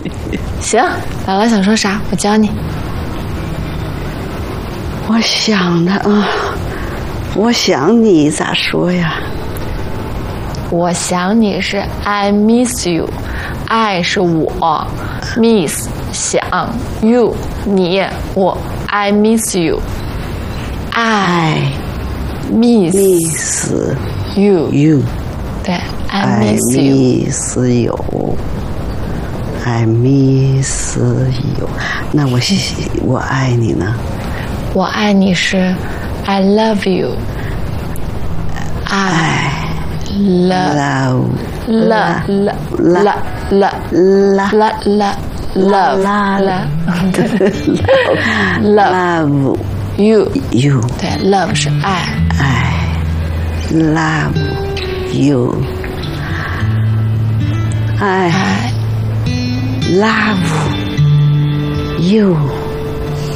行，姥姥想说啥，我教你。 我想的啊，我想你咋说呀？ 我想你是 I miss you， I 是我 ，miss 想 you 你我 I miss you，I miss you， 对 I miss you。I miss you， 那我爱你呢？ 我爱你是 I love you，I love you， 对 love 是爱 love you，I love you。